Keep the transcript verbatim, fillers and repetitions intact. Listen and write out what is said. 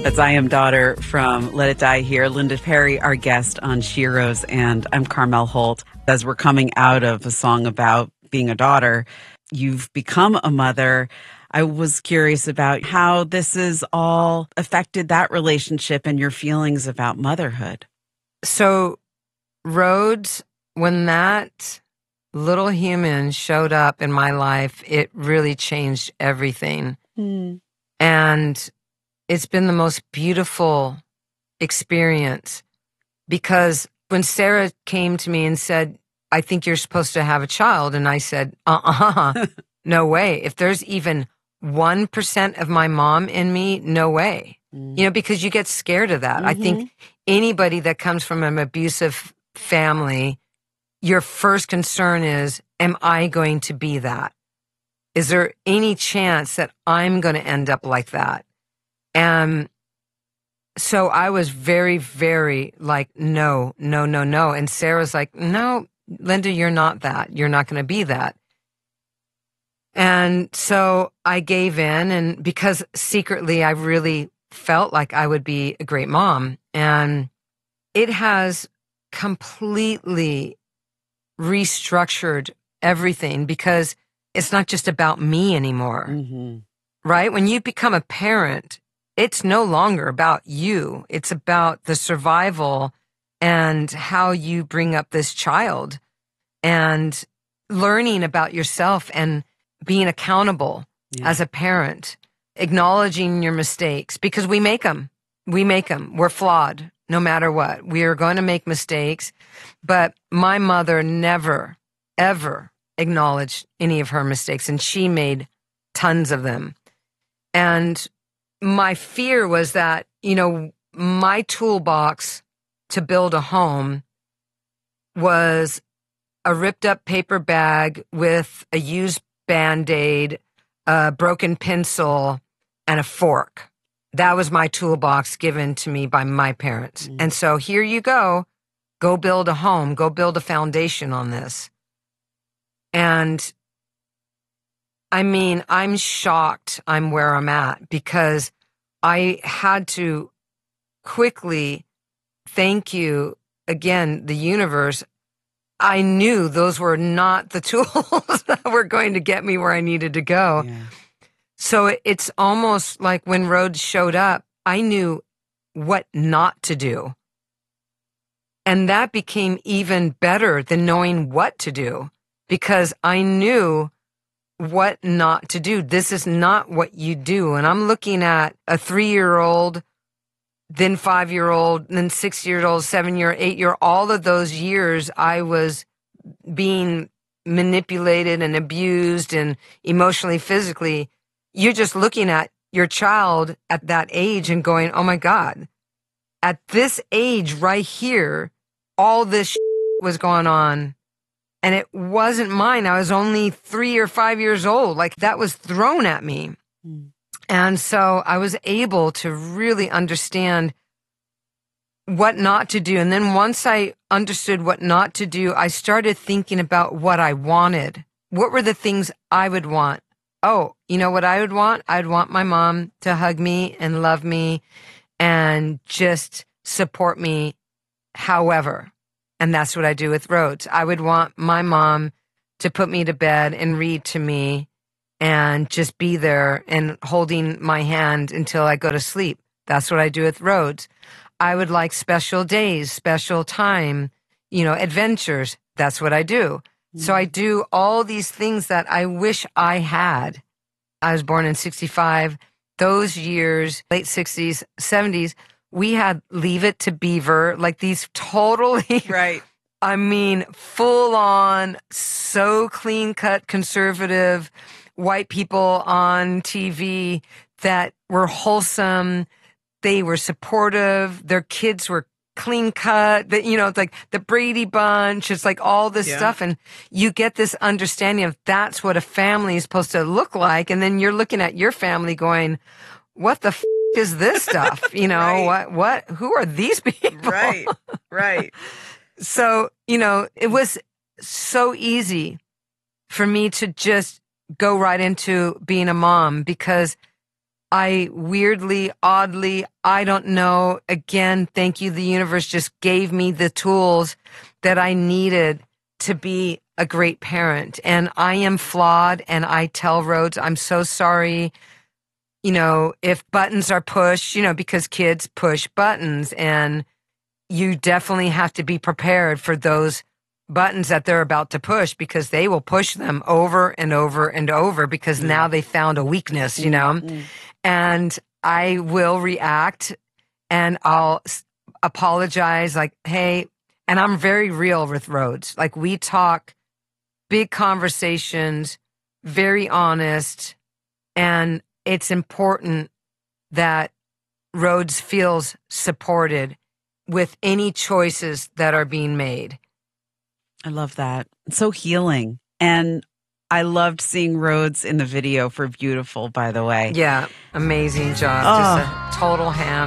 That's I Am Daughter from Let It Die Here. Linda Perry, our guest on Sheroes, and I'm Carmel Holt. As we're coming out of a song about being a daughter, you've become a mother. I was curious about how this has all affected that relationship and your feelings about motherhood. So, Rhodes, when that little human showed up in my life, it really changed everything. Mm. And it's been the most beautiful experience, because when Sarah came to me and said, I think you're supposed to have a child, and I said, uh-uh, no way. If there's even one percent of my mom in me, no way. Mm. You know, because you get scared of that. Mm-hmm. I think anybody that comes from an abusive family, your first concern is, am I going to be that? Is there any chance that I'm going to end up like that? And so I was very, very like, no, no, no, no. And Sarah's like, no, Linda, you're not that. You're not going to be that. And so I gave in, and because secretly I really felt like I would be a great mom. And it has completely restructured everything, because it's not just about me anymore, mm-hmm. right? When you become a parent, it's no longer about you. It's about the survival and how you bring up this child and learning about yourself and being accountable yeah. as a parent, acknowledging your mistakes, because we make them. We make them. We're flawed no matter what. We are going to make mistakes. But my mother never, ever acknowledged any of her mistakes, and she made tons of them. And my fear was that, you know, my toolbox to build a home was a ripped up paper bag with a used Band-Aid, a broken pencil, and a fork. That was my toolbox given to me by my parents. Mm. And so here you go. Go build a home. Go build a foundation on this. And I mean, I'm shocked I'm where I'm at, because I had to quickly thank you again, the universe. I knew those were not the tools that were going to get me where I needed to go. Yeah. So it's almost like when Rhodes showed up, I knew what not to do. And that became even better than knowing what to do, because I knew what not to do. This is not what you do. And I'm looking at a three-year-old, then five-year-old, then six-year-old, seven-year, eight-year, all of those years I was being manipulated and abused and emotionally, physically. You're just looking at your child at that age and going, oh my God, at this age right here, all this shit was going on. And it wasn't mine. I was only three or five years old. Like, that was thrown at me. Mm. And so I was able to really understand what not to do. And then once I understood what not to do, I started thinking about what I wanted. What were the things I would want? Oh, you know what I would want? I'd want my mom to hug me and love me and just support me however. And that's what I do with Rhodes. I would want my mom to put me to bed and read to me and just be there and holding my hand until I go to sleep. That's what I do with Rhodes. I would like special days, special time, you know, adventures. That's what I do. Mm-hmm. So I do all these things that I wish I had. I was born in sixty-five. Those years, late sixties, seventies, we had Leave It to Beaver, like these totally, right. I mean, full on, so clean cut conservative white people on T V that were wholesome. They were supportive. Their kids were clean cut. That, you know, it's like the Brady Bunch. It's like all this yeah. stuff. And you get this understanding of that's what a family is supposed to look like. And then you're looking at your family going, what the f- is this stuff? You know, right. what, what, who are these people? Right, right. So, you know, it was so easy for me to just go right into being a mom, because I weirdly, oddly, I don't know. Again, thank you. The universe just gave me the tools that I needed to be a great parent. And I am flawed. And I tell Rhodes, I'm so sorry. You know, if buttons are pushed, you know, because kids push buttons, and you definitely have to be prepared for those buttons that they're about to push, because they will push them over and over and over, because mm. now they found a weakness, you know, mm. and I will react and I'll apologize like, hey, and I'm very real with Rhodes. Like, we talk big conversations, very honest, and it's important that Rhodes feels supported with any choices that are being made. I love that. It's so healing. And I loved seeing Rhodes in the video for Beautiful, by the way. Yeah, amazing job. Oh. Just a total ham.